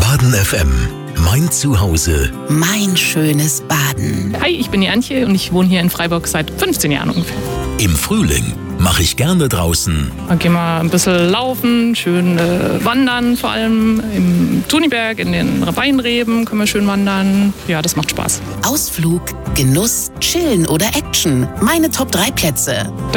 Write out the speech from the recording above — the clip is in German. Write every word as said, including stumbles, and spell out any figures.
Baden F M. Mein Zuhause. Mein schönes Baden. Hi, ich bin die Antje und ich wohne hier in Freiburg seit fünfzehn Jahren ungefähr. Im Frühling mache ich gerne draußen. Dann gehen wir ein bisschen laufen, schön äh, wandern, vor allem im Tuniberg, in den Weinreben können wir schön wandern. Ja, das macht Spaß. Ausflug, Genuss, Chillen oder Action. Meine Top drei Plätze.